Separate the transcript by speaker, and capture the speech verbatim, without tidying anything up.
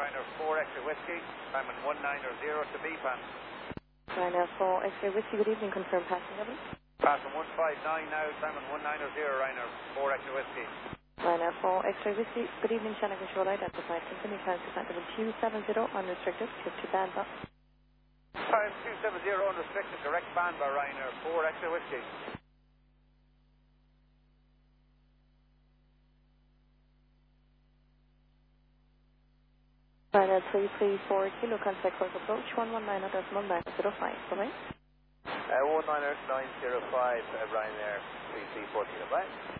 Speaker 1: Ryanair four Extra Whiskey, climbing one nine zero to B P A N.
Speaker 2: Ryanair four Extra Whiskey, good evening, confirm passing level.
Speaker 1: Passing one five nine now, climbing one nine zero Ryanair four Extra Whiskey.
Speaker 2: Ryanair four Extra Whiskey, good evening, channel control identified, continue climb to level two seven zero, unrestricted, shift to Banba.
Speaker 1: Climb two seven zero unrestricted, direct Banba, Ryanair four Extra Whiskey.
Speaker 2: Ryanair three three four kilo, contact course approach one one nine decimal nine zero five, bye-bye.
Speaker 1: Uh, one nine nine zero five, uh, Ryanair three three four kilo, bye.